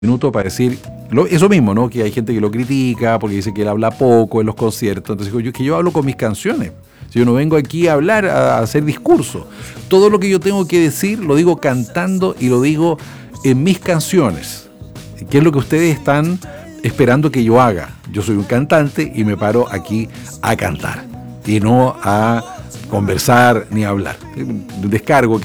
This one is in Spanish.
Minuto para decir eso mismo, ¿no? Que hay gente que lo critica porque dice que él habla poco en los conciertos. Entonces digo, yo hablo con mis canciones. Si yo no vengo aquí a hablar, a hacer discurso. Todo lo que yo tengo que decir lo digo cantando y lo digo en mis canciones. ¿Qué es lo que ustedes están esperando que yo haga? Yo soy un cantante y me paro aquí a cantar y no a conversar ni a hablar. Descargo